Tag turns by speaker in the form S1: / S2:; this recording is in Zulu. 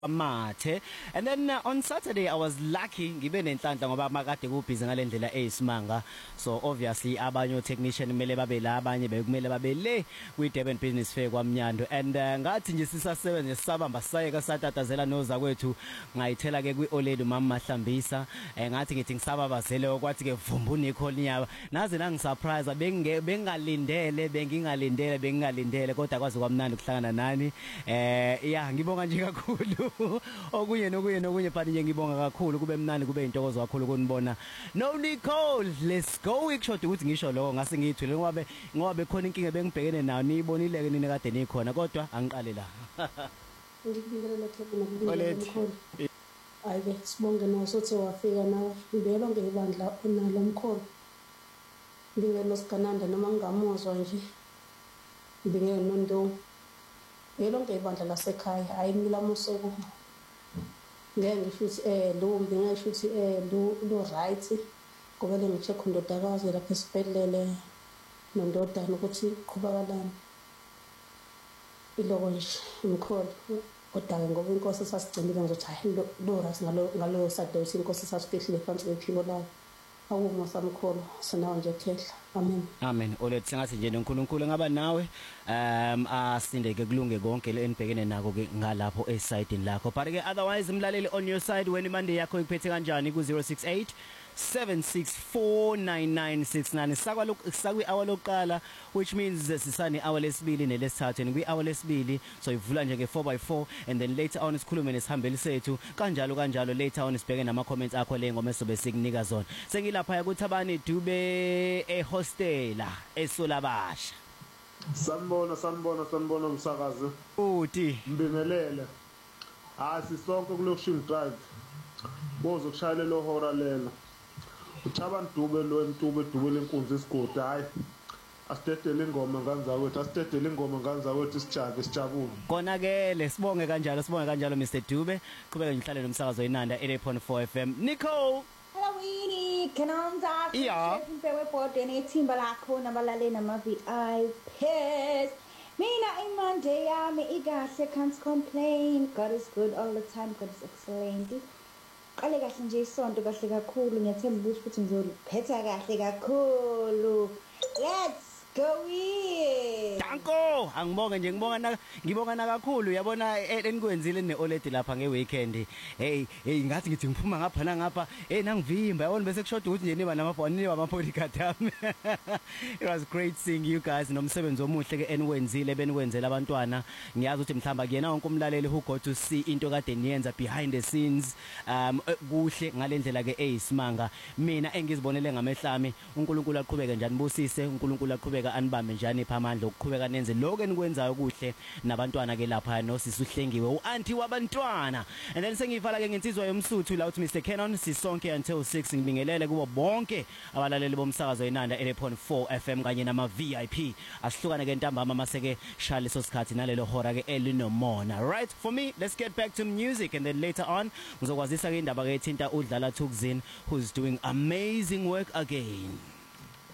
S1: Mathe. And then on Saturday I was lucky ngibe nenhlanhla ngoba makade kubhizi ngalendlela eyisimanga, so obviously abanye technician kumele babe la, abanye bekumele babe le kwi Durban Business Fair kwaMnyando, and ngathi nje sisasebenza sisabamba sayeka satatazela noza kwethu ngayithela ke kwi Oledu mama Mahlambisa, ngathi ngithi ngisababazele okwathi ke vumbu Nikholinyaba, naze nangisurprise bengingalindele kodwa kwazi kwamnandi ukuhlangana nani. Yeah, ngibonga nje kakhulu okunye but nje ngibonga kakhulu, kube mnandi, kube intokozo kakhulu ukunibona. No Nicole, let's go. Ikushoda ukuthi ngisho lokho ngase ngithule ngoba khona inkinga bengibhekene nayo, niyibonile ke nini kade nikhona, kodwa angiqale la.
S2: Ngikubingelela Nicole. Ayike sibonge nosothi wafika nawe. Ngibelo ngebandla unalo Mkhulu. Ngingelo sigananda noma ngingamuzwa nje. Ngibingelela noNdongo. Ngelo ngebandla lasekhaya hayi ngilamuse ku. Ngeke ngishuthi lo ngeke ngishuthi lo right ngoba le ngicheck undodakazi lapha esibhedlele nondodana ukuthi qhubakalani. Iloko nje Mkhulu. Kodwa ngoba inkosi sasigcinile ngizothi hayi lo ras ngalo Saturday inkosi sasifihlile phansi kwephiko layo. Awumusa Mkhulu sinawo nje kuthehla. Amen.
S1: Amen. Olethe sengathi nje noNkulunkulu ngaba nawe asindeke kulunge konke le enibhekene nako ke ngalapho esayidini lakho. But ke otherwise mlaleli on your side when imande yakho ikuphethe kanjani ku 068 7649969 sakwi hour lokuqala, which means sisane hour lesibili nelesithathu, and kwi hour lesibili so ivula nje nge 4x4, and then later on isikhulume nesihambeli sethu kanjalo later on sibheke nama comments akho le ngoma esobe sikunika zona. Sengilapha ukuthi abani Dube ehostela eSolabasha.
S3: Sanibona umsakazi
S1: uthi
S3: mbingelele sisonke kulokushini drive bozo kushayela lo hora lena uThabani Dube lo Dube lenkunzi isigodi. Hayi asitedele ingoma nganza kwethu sijabule
S1: konakele. Sibonge kanjalo Mr Dube, qhubeka ngihlale nomsakazo oyinanda 88.4 FM. Nicole
S4: Halawini kanonza imphewe bode nethimba lakho nabalale nama VIPs. Mina iMonday yami ikahle, can't complain. God is good all the time, God is excellent. Qale kahle nje isonto kahle kakhulu, ngiyathemba ukuthi futhi ngizoliphetha kahle kakhulu. Let's go in.
S1: Danko, ngibonga kakhulu. Yabona enikwenzile neOledi lapha ngeweekend. Hey ngathi ngithi ngiphuma ngapha nangapha nangivimba yabona bese kushoda ukuthi nje niba bodyguard ami. It was great seeing you guys nomsebenzi omuhle ke enikwenzile benikwenzela abantwana. Ngiyazi ukuthi mhlamba kuyena wonke umlaleli who got to see into kade niyenza behind the scenes kuhle ngalendlela ke eyisimanga. Mina engizibonele ngamehlami, uNkulunkulu aqhubeke njani busise, uNkulunkulu aqhubeke anibambe njani phamandla ukuqhubeka nenze lokho enikwenzayo kuhle nabantwana ke lapha noSisi uHlengiwe uanti wabantwana. And then sengivala ke ngensizwa yomsuthu la uthi Mr Cannon sisonke until 6. Ngibingelele kubo bonke abalaleli bomsakazo oyinanda 88.4 FM kanye nama VIP. Asihlukane ke ntambama maseke shaya leso sikhathi nalelo hora ke elinomona. Right, for me let's get back to music, and then later on ngizokwazisa ke indaba ke ethinta uDlala Thukzin who's doing amazing work again.